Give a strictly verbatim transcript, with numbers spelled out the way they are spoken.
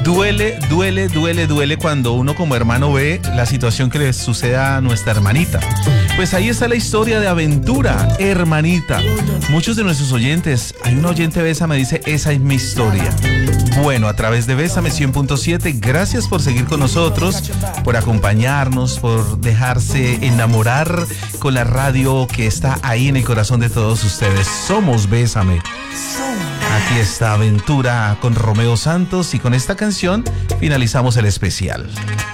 Duele, duele, duele, duele cuando uno como hermano ve la situación que le sucede a nuestra hermanita. Pues ahí está la historia de Aventura, hermanita. Muchos de nuestros oyentes, hay un oyente Bésame, dice, esa es mi historia. Bueno, a través de Bésame cien punto siete, gracias por seguir con nosotros, por acompañarnos, por dejarse enamorar con la radio que está ahí en el corazón de todos ustedes. Somos Bésame. Aquí está Aventura con Romeo Santos y con esta canción finalizamos el especial.